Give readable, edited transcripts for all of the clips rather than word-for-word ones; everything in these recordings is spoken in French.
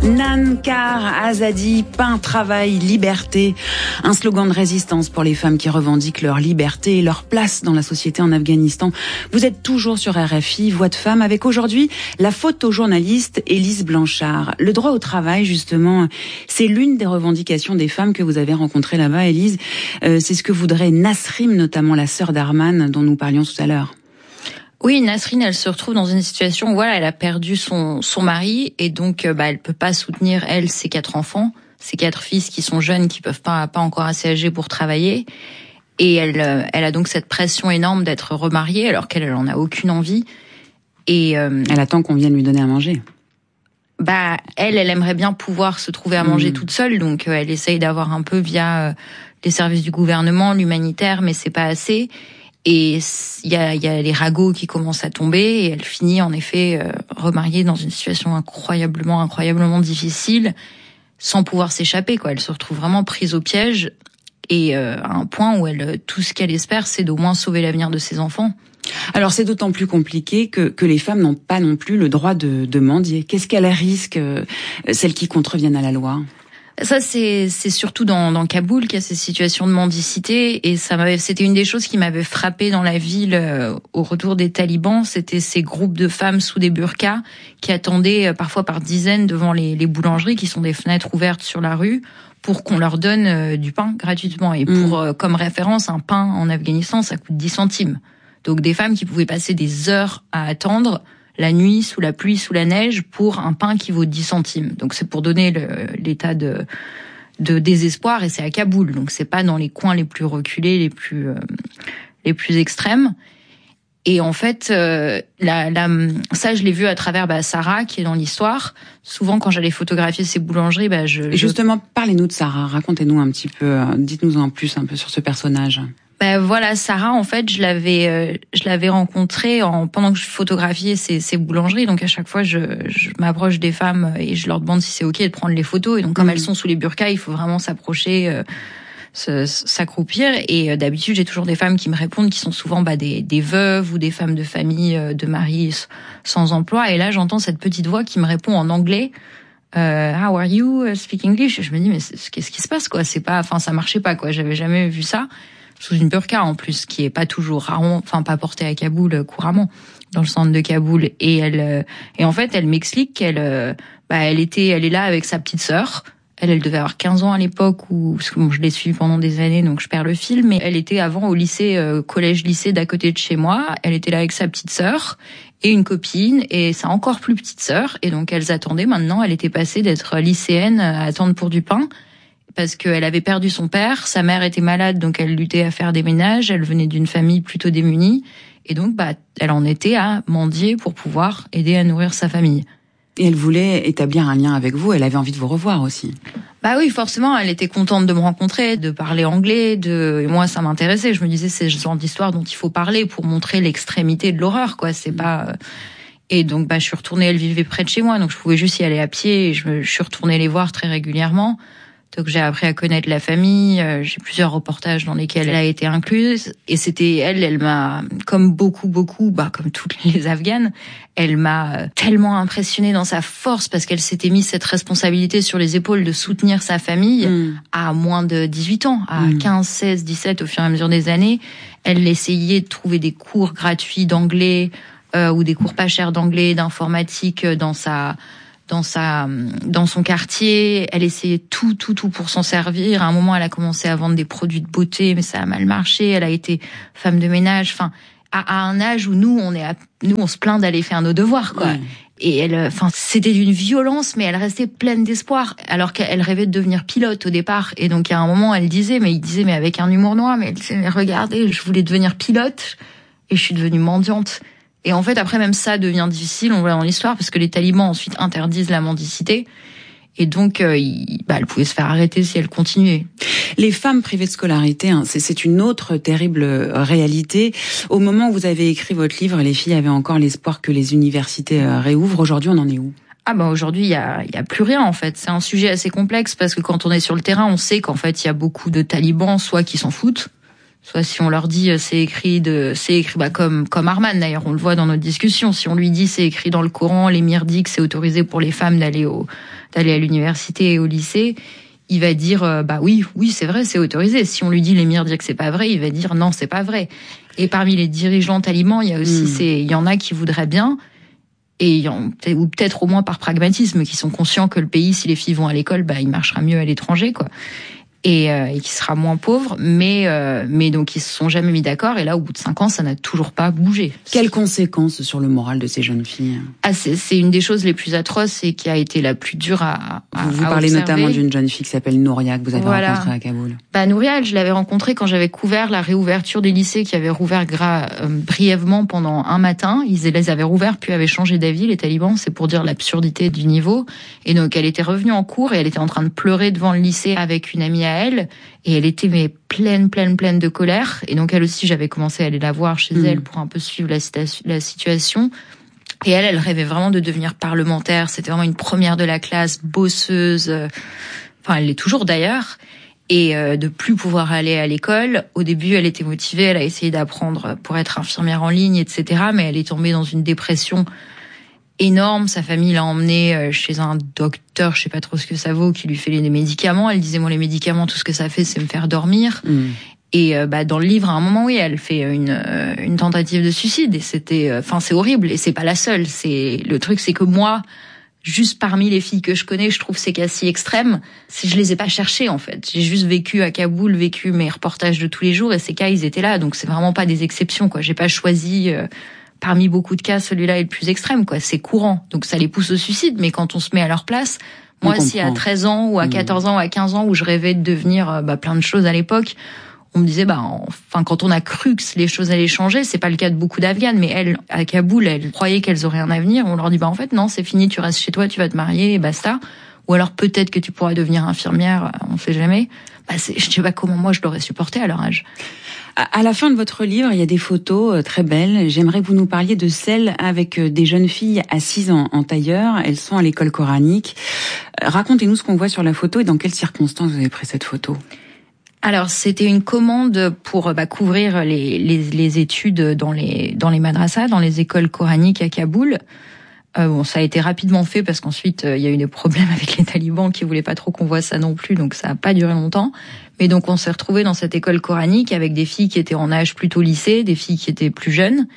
Nankar Azadi, pain, travail, liberté. Un slogan de résistance pour les femmes qui revendiquent leur liberté et leur place dans la société en Afghanistan. Vous êtes toujours sur RFI, Voix de femme, avec aujourd'hui la photojournaliste Élise Blanchard. Le droit au travail, justement, c'est l'une des revendications des femmes que vous avez rencontrées là-bas, Élise. C'est ce que voudrait Nasrim, notamment la sœur d'Arman, dont nous parlions tout à l'heure. Oui, Nasrin, elle se retrouve dans une situation où elle a perdu son mari et donc elle peut pas soutenir ses 4 enfants, ses 4 fils qui sont jeunes, qui peuvent pas encore assez âgés pour travailler. Et elle a donc cette pression énorme d'être remariée alors qu'elle en a aucune envie. Et elle attend qu'on vienne lui donner à manger. Elle aimerait bien pouvoir se trouver à manger toute seule, donc elle essaye d'avoir un peu via les services du gouvernement, l'humanitaire, mais c'est pas assez. Et il y a les ragots qui commencent à tomber et elle finit en effet remariée dans une situation incroyablement difficile, sans pouvoir s'échapper, quoi. Elle se retrouve vraiment prise au piège et à un point où tout ce qu'elle espère, c'est d'au moins sauver l'avenir de ses enfants. Alors c'est d'autant plus compliqué que les femmes n'ont pas non plus le droit de mendier. Qu'est-ce qu'elles risquent, celles qui contreviennent à la loi ? Ça, c'est surtout dans Kaboul qu'il y a ces situations de mendicité, et c'était une des choses qui m'avait frappée dans la ville au retour des talibans. C'était ces groupes de femmes sous des burqas qui attendaient parfois par dizaines devant les boulangeries, qui sont des fenêtres ouvertes sur la rue, pour qu'on leur donne du pain gratuitement. Et comme référence, un pain en Afghanistan, ça coûte 10 centimes. Donc des femmes qui pouvaient passer des heures à attendre la nuit, sous la pluie, sous la neige, pour un pain qui vaut 10 centimes. Donc c'est pour donner l'état de désespoir, et c'est à Kaboul. Donc c'est pas dans les coins les plus reculés, les plus extrêmes. Et en fait, ça je l'ai vu à travers Sarah, qui est dans l'histoire. Souvent, quand j'allais photographier ces boulangeries, Justement, parlez-nous de Sarah. Racontez-nous un petit peu, dites-nous en plus un peu sur ce personnage. Sarah, en fait, je l'avais rencontrée pendant que je photographiais ces boulangeries. Donc à chaque fois, je m'approche des femmes et je leur demande si c'est ok de prendre les photos. Et donc comme elles sont sous les burqas, il faut vraiment s'approcher, s'accroupir. Et d'habitude, j'ai toujours des femmes qui me répondent, qui sont souvent des veuves ou des femmes de famille, de maris sans emploi. Et là, j'entends cette petite voix qui me répond en anglais. How are you? Speak English. Et je me dis, mais qu'est-ce qui se passe, quoi? Ça marchait pas, quoi. J'avais jamais vu ça. Sous une burqa en plus, qui est pas toujours rarement, pas portée à Kaboul couramment, dans le centre de Kaboul. Et en fait, elle m'explique qu'elle est là avec sa petite sœur. Elle devait avoir 15 ans à l'époque, parce que je l'ai suivie pendant des années, donc je perds le fil. Mais elle était avant au lycée, collège-lycée d'à côté de chez moi. Elle était là avec sa petite sœur et une copine et sa encore plus petite sœur. Et donc elles attendaient. Maintenant, elle était passée d'être lycéenne à attendre pour du pain, parce qu'elle avait perdu son père, sa mère était malade, donc elle luttait à faire des ménages, elle venait d'une famille plutôt démunie, et donc elle en était à mendier pour pouvoir aider à nourrir sa famille. Et elle voulait établir un lien avec vous, elle avait envie de vous revoir aussi. Oui, forcément, elle était contente de me rencontrer, de parler anglais, et moi ça m'intéressait, je me disais c'est le genre d'histoire dont il faut parler pour montrer l'extrémité de l'horreur, quoi, c'est pas... Et donc je suis retournée, elle vivait près de chez moi, donc je pouvais juste y aller à pied, et je suis retournée les voir très régulièrement. Donc j'ai appris à connaître la famille, j'ai plusieurs reportages dans lesquels elle a été incluse, et c'était elle m'a, comme beaucoup, comme toutes les Afghanes, elle m'a tellement impressionnée dans sa force, parce qu'elle s'était mise cette responsabilité sur les épaules de soutenir sa famille à moins de 18 ans, à 15, 16, 17 au fur et à mesure des années. Elle essayait de trouver des cours gratuits d'anglais, ou des cours pas chers d'anglais, d'informatique dans son quartier. Elle essayait tout pour s'en servir. À un moment, elle a commencé à vendre des produits de beauté, mais ça a mal marché. Elle a été femme de ménage. À un âge où nous, on se plaint d'aller faire nos devoirs, quoi. Ouais. Et c'était d'une violence, mais elle restait pleine d'espoir, alors qu'elle rêvait de devenir pilote au départ. Et donc, à un moment, il disait, mais avec un humour noir, mais elle disait, mais regardez, je voulais devenir pilote, et je suis devenue mendiante. Et en fait, après, même ça devient difficile, on voit dans l'histoire, parce que les talibans ensuite interdisent la mendicité. Et donc, elle pouvait se faire arrêter si elle continuait. Les femmes privées de scolarité, c'est une autre terrible réalité. Au moment où vous avez écrit votre livre, les filles avaient encore l'espoir que les universités réouvrent. Aujourd'hui, on en est où ? Aujourd'hui, il y a plus rien, en fait. C'est un sujet assez complexe, parce que quand on est sur le terrain, on sait qu'en fait, il y a beaucoup de talibans, soit qui s'en foutent, Soit si on leur dit c'est écrit comme Arman d'ailleurs, on le voit dans notre discussion. Si on lui dit c'est écrit dans le Coran, l'émir dit que c'est autorisé pour les femmes d'aller à l'université et au lycée, il va dire oui c'est vrai, c'est autorisé. Si on lui dit l'émir dit que c'est pas vrai, il va dire non, c'est pas vrai. Et parmi les dirigeants talibans, il y a aussi il y en a qui voudraient bien, ou peut-être au moins par pragmatisme, qui sont conscients que le pays, si les filles vont à l'école, il marchera mieux à l'étranger, quoi. Et qui sera moins pauvre, mais donc ils se sont jamais mis d'accord. Et là, au bout de 5 ans, ça n'a toujours pas bougé. Quelles conséquences sur le moral de ces jeunes filles ? C'est une des choses les plus atroces et qui a été la plus dure à Vous parlez observer. Notamment d'une jeune fille qui s'appelle Nouria, que vous avez rencontrée à Kaboul. Nouria, je l'avais rencontrée quand j'avais couvert la réouverture des lycées qui avaient rouvert brièvement pendant un matin. Ils les avaient rouverts puis avaient changé d'avis, les talibans. C'est pour dire l'absurdité du niveau. Et donc, elle était revenue en cours et elle était en train de pleurer devant le lycée avec une amie à elle. Et elle était pleine de colère. Et donc, elle aussi, j'avais commencé à aller la voir chez elle pour un peu suivre la situation. Et elle rêvait vraiment de devenir parlementaire. C'était vraiment une première de la classe, bosseuse. Enfin, elle l'est toujours d'ailleurs. Et de plus pouvoir aller à l'école. Au début, elle était motivée. Elle a essayé d'apprendre pour être infirmière en ligne, etc. Mais elle est tombée dans une dépression énorme. Sa famille l'a emmenée chez un docteur, je sais pas trop ce que ça vaut, qui lui fait les médicaments. Elle disait, moi, les médicaments, tout ce que ça fait, c'est me faire dormir. Et dans le livre, à un moment, oui, elle fait une tentative de suicide. Et c'était, c'est horrible. Et c'est pas la seule. Le truc, c'est que moi, juste parmi les filles que je connais, je trouve ces cas si extrêmes. Je les ai pas cherchés, en fait. J'ai juste vécu à Kaboul, vécu mes reportages de tous les jours, et ces cas, ils étaient là. Donc c'est vraiment pas des exceptions, quoi. J'ai pas choisi. Parmi beaucoup de cas, celui-là est le plus extrême, quoi. C'est courant. Donc ça les pousse au suicide, mais quand on se met à leur place, moi, si à 13 ans ou à 14 ans ou à 15 ans où je rêvais de devenir plein de choses à l'époque, on me disait quand on a cru que les choses allaient changer, c'est pas le cas de beaucoup d'Afghanes, mais elles, à Kaboul, elles croyaient qu'elles auraient un avenir. On leur dit en fait non, c'est fini, tu restes chez toi, tu vas te marier et basta. Ou alors peut-être que tu pourras devenir infirmière, on sait jamais. Je sais pas comment moi je l'aurais supporté à leur âge. À la fin de votre livre, il y a des photos très belles. J'aimerais que vous nous parliez de celles avec des jeunes filles assises en tailleur. Elles sont à l'école coranique. Racontez-nous ce qu'on voit sur la photo et dans quelles circonstances vous avez pris cette photo. Alors, c'était une commande pour couvrir les études dans les madrasas, dans les écoles coraniques à Kaboul. Ça a été rapidement fait parce qu'ensuite il y a eu des problèmes avec les talibans qui voulaient pas trop qu'on voit ça non plus, donc ça a pas duré longtemps. Mais donc on s'est retrouvés dans cette école coranique avec des filles qui étaient en âge plutôt lycée, des filles qui étaient plus jeunes.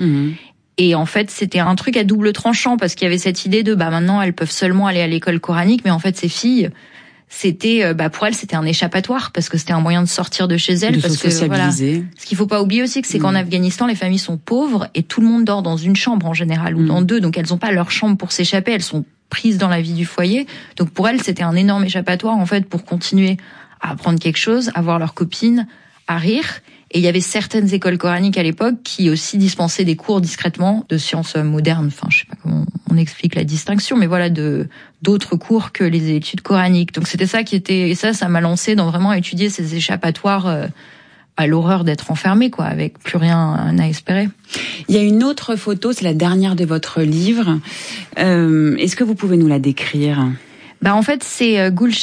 Et en fait, c'était un truc à double tranchant parce qu'il y avait cette idée de maintenant elles peuvent seulement aller à l'école coranique, mais en fait ces filles, c'était pour elles c'était un échappatoire parce que c'était un moyen de sortir de chez elles, de parce se sociabiliser. Voilà. Ce qu'il faut pas oublier aussi, c'est qu'en Afghanistan les familles sont pauvres et tout le monde dort dans une chambre en général ou dans deux, donc elles ont pas leur chambre pour s'échapper, elles sont prises dans la vie du foyer. Donc pour elles c'était un énorme échappatoire en fait pour continuer à apprendre quelque chose, à voir leurs copines, à rire. Et il y avait certaines écoles coraniques à l'époque qui aussi dispensaient des cours discrètement de sciences modernes. Enfin, je sais pas comment on explique la distinction, mais voilà, d'autres cours que les études coraniques. Donc c'était ça qui était, et ça m'a lancé dans vraiment étudier ces échappatoires à l'horreur d'être enfermé, quoi, avec plus rien à espérer. Il y a une autre photo, c'est la dernière de votre livre. Est-ce que vous pouvez nous la décrire ? En fait, c'est Gulshan